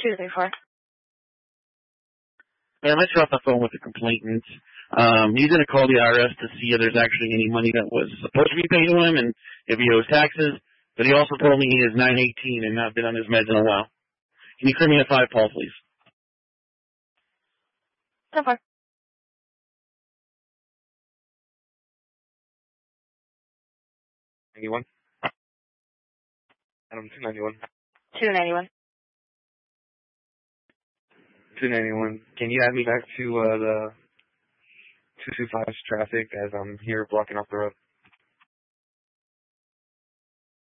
234. Man, I just got off the phone with the complainant. He's going to call the IRS to see if there's actually any money that was supposed to be paid to him and if he owes taxes. But he also told me he is 918 and not been on his meds in a while. Can you clear me at 5, Paul, please? So far. Anyone? Adam 291. 291. 291. Can you add me back to the 225's traffic as I'm here blocking off the road?